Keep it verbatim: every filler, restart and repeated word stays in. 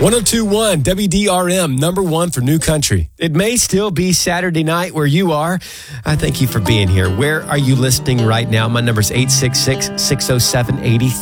one oh two point one W D R M, number one for New Country. It may still be Saturday night where you are. I thank you for being here. Where are you listening right now? My number is eight six six, six oh seven, eight